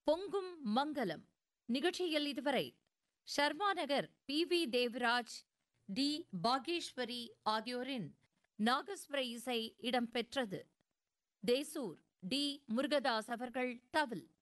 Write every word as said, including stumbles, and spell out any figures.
பொங்கும் மங்கலம் நிகழ்ச்சியில் இதுவரை ஷர்மா நகர் P V Devaraj, D Bageshwari ஆகியோரின் நாகஸ்வர இசை இடம்பெற்றது. தேசூர் டி முருகதாஸ் அவர்கள் தவில்.